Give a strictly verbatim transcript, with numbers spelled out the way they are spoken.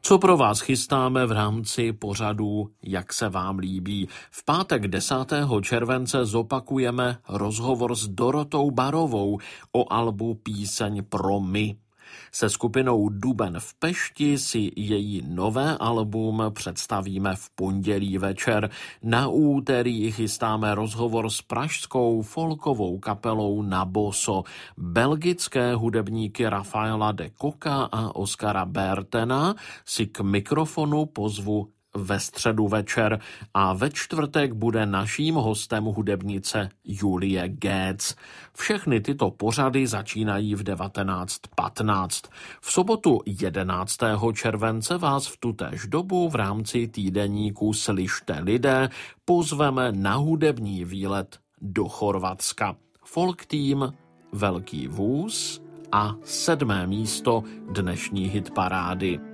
Co pro vás chystáme v rámci pořadu Jak se vám líbí? V pátek desátého července zopakujeme rozhovor s Dorotou Barovou o albu Píseň pro my. Se skupinou Duben v Pešti si její nové album představíme v pondělí večer. Na úterý chystáme rozhovor s pražskou folkovou kapelou Naboso. Belgické hudebníky Rafaela de Koka a Oskara Bertena si k mikrofonu pozvu ve středu večer a ve čtvrtek bude naším hostem hudebnice Julie Getz. Všechny tyto pořady začínají v devatenáct patnáct. V sobotu jedenáctého července vás v tutéž dobu v rámci týdeníku Slyšte lidé pozveme na hudební výlet do Chorvatska. Folk tým Velký vůz a sedmé místo dnešní hitparády.